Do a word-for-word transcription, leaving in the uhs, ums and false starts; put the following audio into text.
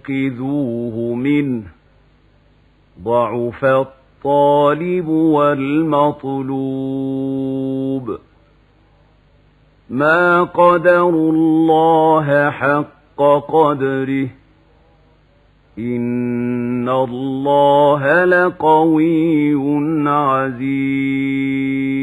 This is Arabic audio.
خذوه منه ضعف الطالب والمطلوب ما قدروا الله حق قدره إن الله لقوي عزيز